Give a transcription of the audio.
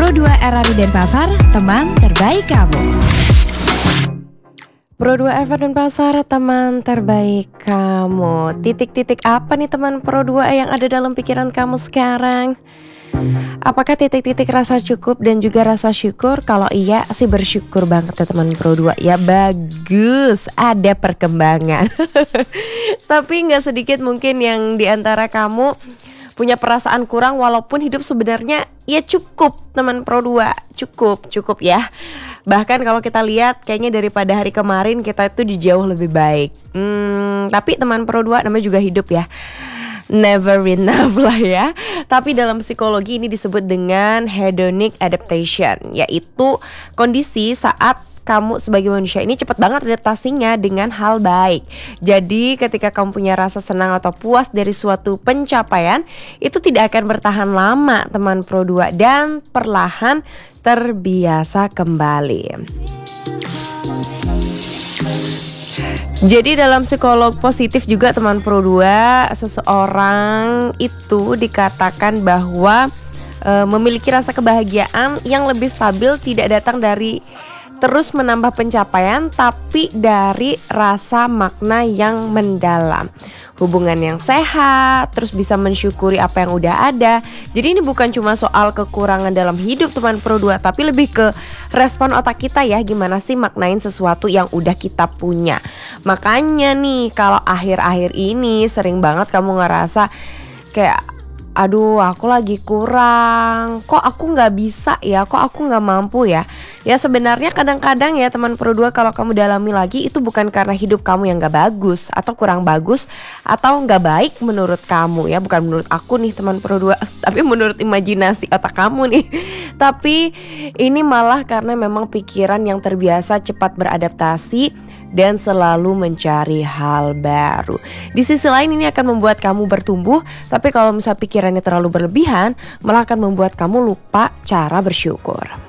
Pro2 RRI Denpasar, teman terbaik kamu. Pro2 FR Denpasar, teman terbaik kamu. Titik-titik apa nih teman Pro2 yang ada dalam pikiran kamu sekarang? Apakah titik-titik rasa cukup dan juga rasa syukur? Kalau iya sih bersyukur banget ya teman Pro2. Ya bagus, ada perkembangan. Tapi gak sedikit mungkin yang diantara kamu punya perasaan kurang walaupun hidup sebenarnya ya cukup teman Pro2. Cukup ya. Bahkan kalau kita lihat kayaknya daripada hari kemarin kita itu jauh lebih baik. Tapi teman Pro2 namanya juga hidup ya. Never enough lah ya. Tapi dalam psikologi ini disebut dengan hedonic adaptation, yaitu kondisi saat kamu sebagai manusia ini cepat banget adaptasinya dengan hal baik. Jadi ketika kamu punya rasa senang atau puas dari suatu pencapaian, itu tidak akan bertahan lama teman Pro2 dan perlahan terbiasa kembali. Jadi dalam psikolog positif juga teman Pro2, seseorang itu dikatakan bahwa memiliki rasa kebahagiaan yang lebih stabil tidak datang dari terus menambah pencapaian, tapi dari rasa makna yang mendalam, hubungan yang sehat, terus bisa mensyukuri apa yang udah ada. Jadi ini bukan cuma soal kekurangan dalam hidup teman Pro2, tapi lebih ke respon otak kita ya, gimana sih maknain sesuatu yang udah kita punya. Makanya nih kalau akhir-akhir ini sering banget kamu ngerasa kayak aduh aku lagi kurang, kok aku gak bisa ya, kok aku gak mampu ya. Ya sebenarnya kadang-kadang ya teman Pro2, kalau kamu dalami lagi itu bukan karena hidup kamu yang gak bagus atau kurang bagus atau gak baik menurut kamu ya. Bukan menurut aku nih teman Pro2, tapi menurut imajinasi otak kamu nih. Tapi ini malah karena memang pikiran yang terbiasa cepat beradaptasi dan selalu mencari hal baru. Di sisi lain ini akan membuat kamu bertumbuh, tapi kalau misal pikirannya terlalu berlebihan, malah akan membuat kamu lupa cara bersyukur.